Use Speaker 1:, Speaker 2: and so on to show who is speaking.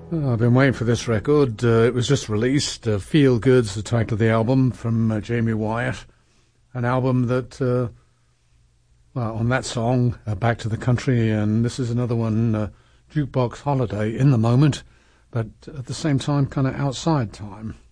Speaker 1: Oh, I've been waiting for this record. It was just released. Feel Good's the title of the album from Jamie Wyatt. An album that, on that song, Back to the Country, and this is another one, Jukebox Holiday, in the moment, but at the same time, kind of outside time.